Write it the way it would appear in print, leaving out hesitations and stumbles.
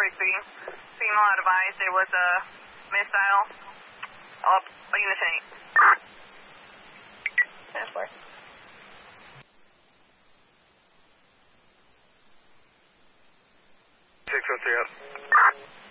speaking. Female advised there was a missile up Unison 8. Transport. 603 up.